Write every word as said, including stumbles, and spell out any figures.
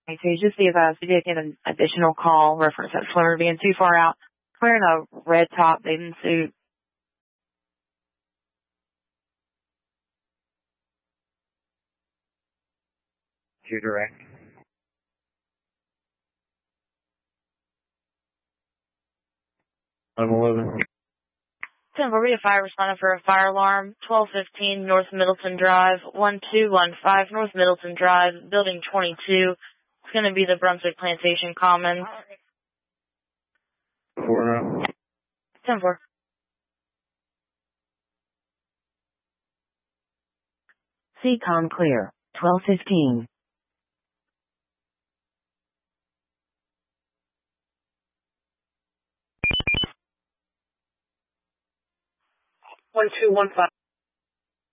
Okay, so just be advised, we did get an additional call reference that swimmer being too far out, wearing a red top bathing suit. Two direct. I'm eleven. ten four, be a fire responder for a fire alarm, twelve fifteen North Middleton Drive, one two one five North Middleton Drive, building twenty-two. It's going to be the Brunswick Plantation Commons. Four now. ten four. C COM clear, twelve fifteen. one two one five.